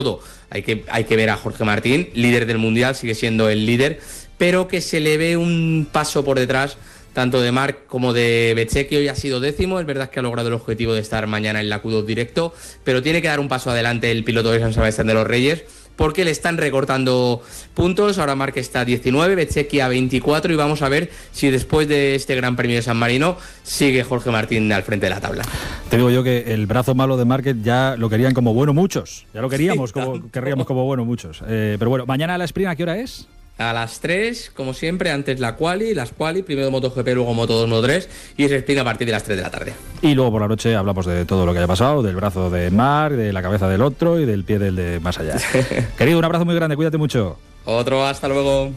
hay que ver a Jorge Martín, líder del Mundial, sigue siendo el líder, pero que se le ve un paso por detrás tanto de Marc como de Bezzecchi. Hoy ha sido 10º, es verdad que ha logrado el objetivo de estar mañana en la Q2 directo, pero tiene que dar un paso adelante el piloto de San Sebastián de los Reyes, porque le están recortando puntos. Ahora Marc está a 19, Bezzecchi a 24, y vamos a ver si después de este Gran Premio de San Marino sigue Jorge Martín al frente de la tabla. Te digo yo que el brazo malo de Marquez ya lo querían como bueno muchos, ya lo queríamos, sí, querríamos como bueno muchos. Pero bueno, mañana la sprint, ¿a qué hora es? A las 3, como siempre, antes las quali, primero MotoGP, luego Moto2, Moto3, y ese sprint a partir de las 3 de la tarde. Y luego por la noche hablamos de todo lo que haya pasado, del brazo de Marc, de la cabeza del otro y del pie del de más allá. Querido, un abrazo muy grande, cuídate mucho. Otro, hasta luego.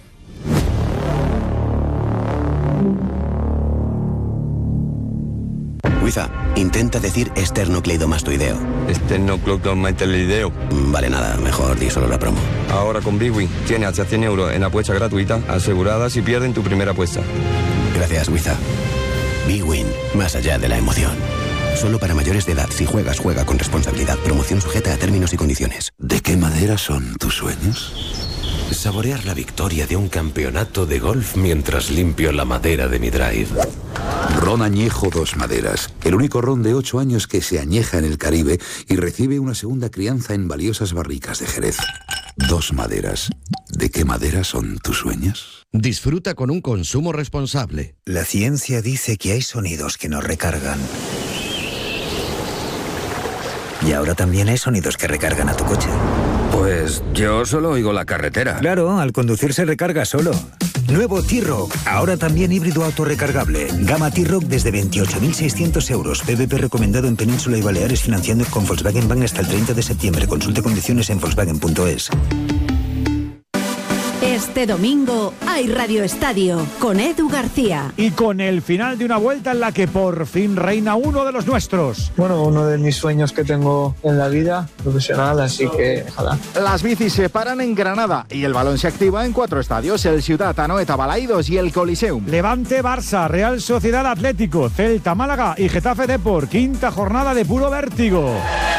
Wiza, intenta decir esternocleidomastoideo. Esternocleidomastoideo. Vale, nada, mejor di solo la promo. Ahora con BWin tienes hasta 100 euros en apuesta gratuita asegurada si pierden tu primera apuesta. Gracias, Wiza. BWin, más allá de la emoción. Solo para mayores de edad. Si juegas, juega con responsabilidad. Promoción sujeta a términos y condiciones. ¿De qué madera son tus sueños? Saborear la victoria de un campeonato de golf mientras limpio la madera de mi drive. Ron Añejo Dos Maderas, el único ron de 8 años que se añeja en el Caribe y recibe una segunda crianza en valiosas barricas de Jerez. Dos Maderas. ¿De qué madera son tus sueños? Disfruta con un consumo responsable. La ciencia dice que hay sonidos que nos recargan. Y ahora también hay sonidos que recargan a tu coche. Pues yo solo oigo la carretera. Claro, al conducir se recarga solo. Nuevo T-Roc, ahora también híbrido autorrecargable. Gama T-Roc desde 28.600 euros. PVP recomendado en Península y Baleares, financiando con Volkswagen Bank hasta el 30 de septiembre. Consulte condiciones en Volkswagen.es. Este domingo hay Radio Estadio con Edu García. Y con el final de una vuelta en la que por fin reina uno de los nuestros. Bueno, uno de mis sueños que tengo en la vida profesional, así que ojalá. Las bicis se paran en Granada y el balón se activa en 4 estadios: el Ciutat, Anoeta, Balaidos y el Coliseum. Levante, Barça, Real Sociedad Atlético, Celta, Málaga y Getafe Depor. 5ª jornada de puro vértigo.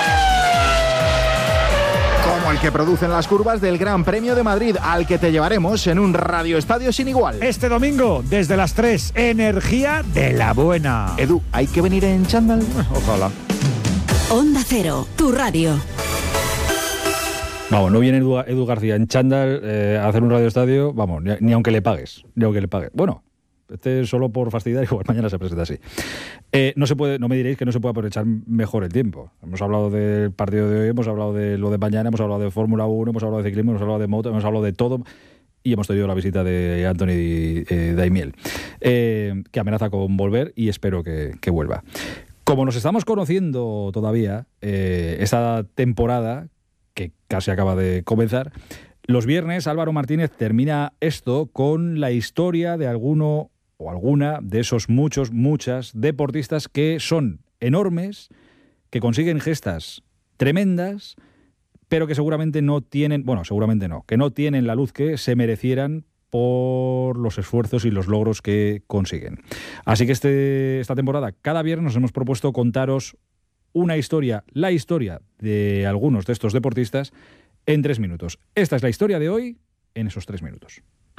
Como el que producen las curvas del Gran Premio de Madrid, al que te llevaremos en un Radio Estadio sin igual. Este domingo, desde las 3, energía de la buena. Edu, ¿hay que venir en chándal? Ojalá. Onda Cero, tu radio. Vamos, no viene Edu García en chándal a hacer un Radio Estadio, vamos, ni aunque le pagues. Bueno, este solo por fastidiar, igual mañana se presenta así. No me diréis que no se puede aprovechar mejor el tiempo. Hemos hablado del partido de hoy, hemos hablado de lo de mañana, hemos hablado de Fórmula 1, hemos hablado de ciclismo, hemos hablado de moto, hemos hablado de todo, y hemos tenido la visita de Anthony Daimiel, que amenaza con volver, y espero que vuelva. Como nos estamos conociendo todavía, esta temporada, que casi acaba de comenzar, los viernes Álvaro Martínez termina esto con la historia de alguno o alguna de esos muchas deportistas que son enormes, que consiguen gestas tremendas, pero que seguramente no tienen, que no tienen la luz que se merecieran por los esfuerzos y los logros que consiguen. Así que esta temporada, cada viernes nos hemos propuesto contaros la historia de algunos de estos deportistas en 3 minutos. Esta es la historia de hoy en esos 3 minutos.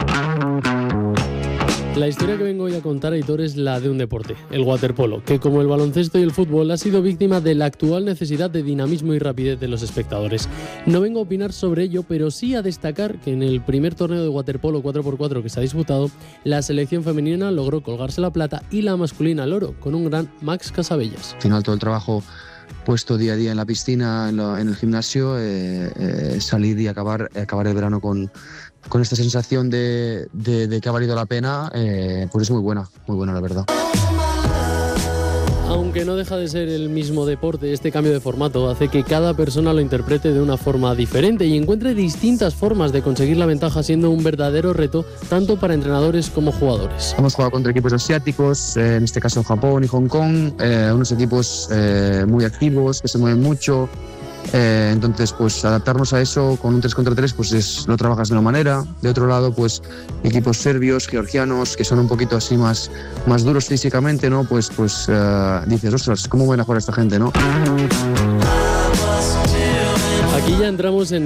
La historia que vengo hoy a contar, Aitor, es la de un deporte, el waterpolo, que como el baloncesto y el fútbol ha sido víctima de la actual necesidad de dinamismo y rapidez de los espectadores. No vengo a opinar sobre ello, pero sí a destacar que en el primer torneo de waterpolo 4x4 que se ha disputado, la selección femenina logró colgarse la plata y la masculina el oro, con un gran Max Casavellas. Al final todo el trabajo puesto día a día en la piscina, en el gimnasio, salir y acabar el verano con esta sensación de que ha valido la pena, pues es muy buena la verdad. Aunque no deja de ser el mismo deporte, este cambio de formato hace que cada persona lo interprete de una forma diferente y encuentre distintas formas de conseguir la ventaja, siendo un verdadero reto tanto para entrenadores como jugadores. Hemos jugado contra equipos asiáticos, en este caso Japón y Hong Kong, unos equipos muy activos, que se mueven mucho. Entonces, pues adaptarnos a eso con un 3 contra 3, pues lo trabajas de una manera. De otro lado, pues equipos serbios, georgianos, que son un poquito así más duros físicamente, ¿no? Pues dices, ostras, ¿cómo van a jugar esta gente, no? Aquí Y ya entramos en